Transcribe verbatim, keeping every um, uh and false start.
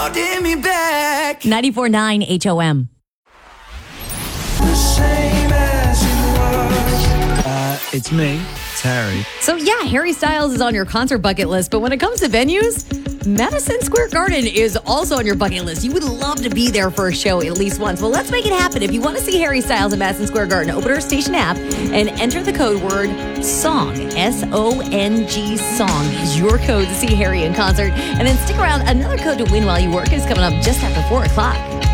Holding me back. ninety-four point nine H O M. The same as it was. Uh, it's me, Terry. So yeah, Harry Styles is on your concert bucket list, but when it comes to venues, Madison Square Garden is also on your bucket list. You would love to be there for a show at least once. Well, let's make it happen. If you want to see Harry Styles at Madison Square Garden, open our station app and enter the code word SONG. S O N G SONG is your code to see Harry in concert. And then stick around. Another code to win while you work is coming up just after four o'clock.